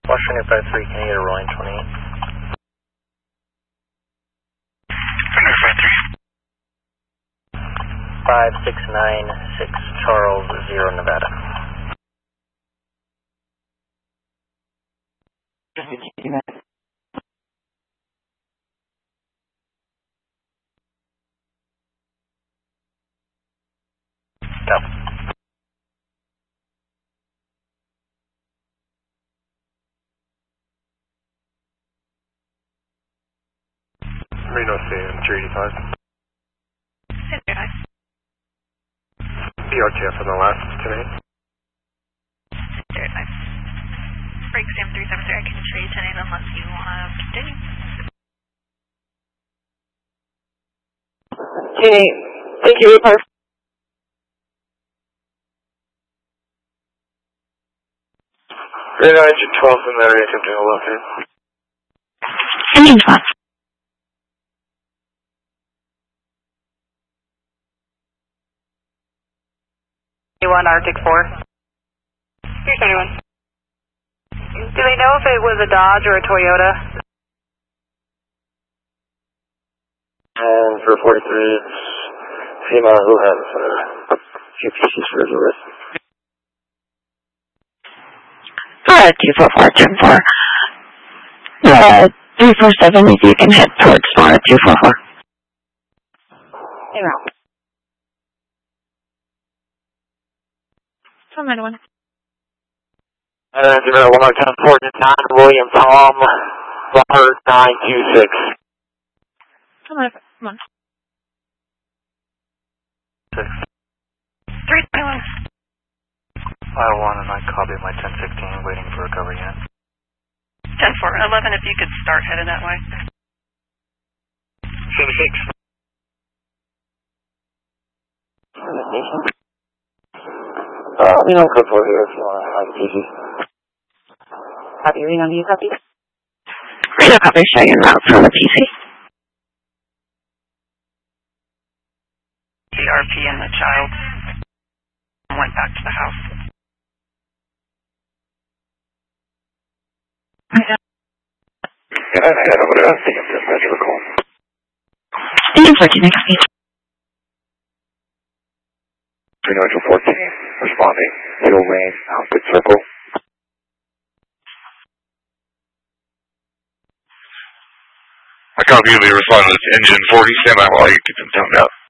Washington 53, can you get a rolling 28? Thunder 5696 Charles, 0 Nevada. Go. Reno State, 385. BRTF on the last today. Break Sam 373, I can show you tonight unless you want to continue. Okay, thank you, Park. Reno engine 12 in that area, attempting a left hand. Engine 12. Arctic 4. Here's 71. Do they know if it was a Dodge or a Toyota? And for 43, it's female who has a few pieces for the wrist. 244, turn 4. 347, if you can head towards 244. Hey, Rob. 191. 110, William Tom, Robert 926. Come on. 6. 321. 501 and I copy my 1016, waiting for recovery unit. 10-4, 11 if you could start headed that way. 76. Reno code 4 here if you want to have it easy. Copy, Reno, do you copy? Reno, copy, show your route from the PC. The RP and the child went back to the house. Yeah, I had over there. I think I'm just measure the call. Engine 14, next page. Reno engine 14, responding. Fuel lane, output circle. I copy you, responding to engine 40, stand by while you keep them toned out.